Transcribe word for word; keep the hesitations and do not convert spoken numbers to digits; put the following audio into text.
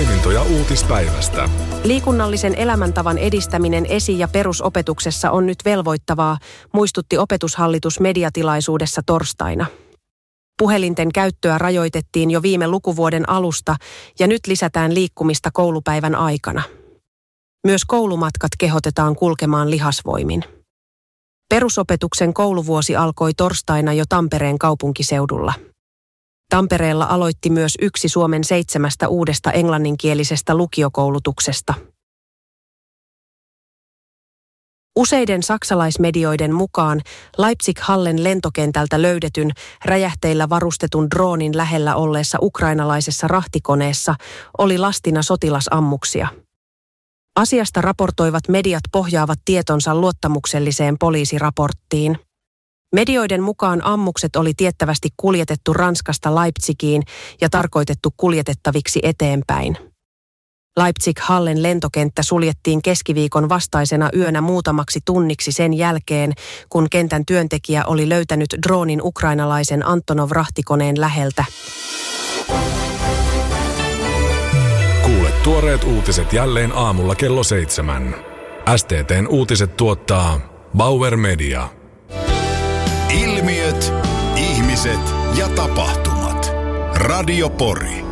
poimintoja uutispäivästä. Liikunnallisen elämäntavan edistäminen esi- ja perusopetuksessa on nyt velvoittavaa, muistutti opetushallitus mediatilaisuudessa torstaina. Puhelinten käyttöä rajoitettiin jo viime lukuvuoden alusta ja nyt lisätään liikkumista koulupäivän aikana. Myös koulumatkat kehotetaan kulkemaan lihasvoimin. Perusopetuksen kouluvuosi alkoi torstaina jo Tampereen kaupunkiseudulla. Tampereella aloitti myös yksi Suomen seitsemästä uudesta englanninkielisestä lukiokoulutuksesta. Useiden saksalaismedioiden mukaan Leipzig-Hallen lentokentältä löydetyn räjähteillä varustetun droonin lähellä olleessa ukrainalaisessa rahtikoneessa oli lastina sotilasammuksia. Asiasta raportoivat mediat pohjaavat tietonsa luottamukselliseen poliisiraporttiin. Medioiden mukaan ammukset oli tiettävästi kuljetettu Ranskasta Leipzigiin ja tarkoitettu kuljetettaviksi eteenpäin. Leipzig-Hallen lentokenttä suljettiin keskiviikon vastaisena yönä muutamaksi tunniksi sen jälkeen, kun kentän työntekijä oli löytänyt droonin ukrainalaisen Antonov-rahtikoneen läheltä. Kuule tuoreet uutiset jälleen aamulla kello seitsemän. S T T:n uutiset tuottaa Bauer Media. Ilmiöt, ihmiset ja tapahtumat. Radio Pori.